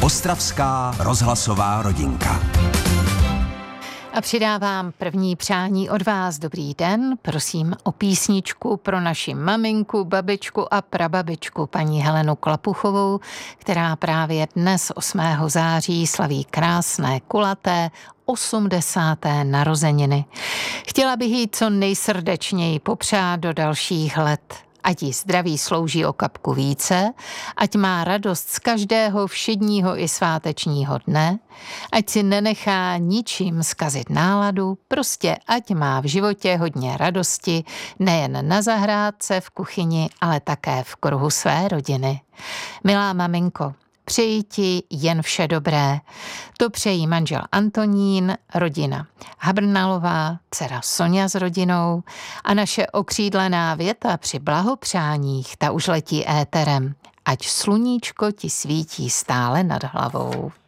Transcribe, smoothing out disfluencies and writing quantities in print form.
Ostravská rozhlasová rodinka. A přidávám první přání od vás. Dobrý den, prosím o písničku pro naši maminku, babičku a prababičku, paní Helenu Klapuchovou, která právě dnes 8. září slaví krásné, kulaté 80. narozeniny. Chtěla bych jí co nejsrdečněji popřát do dalších let. Ať jí zdraví slouží o kapku více, ať má radost z každého všedního i svátečního dne, ať si nenechá ničím zkazit náladu, prostě ať má v životě hodně radosti, nejen na zahrádce, v kuchyni, ale také v kruhu své rodiny. Milá maminko, přeji ti jen vše dobré. To přejí manžel Antonín, rodina Habrnalová, dcera Sonja s rodinou a naše okřídlená věta při blahopřáních, ta už letí éterem. Ať sluníčko ti svítí stále nad hlavou.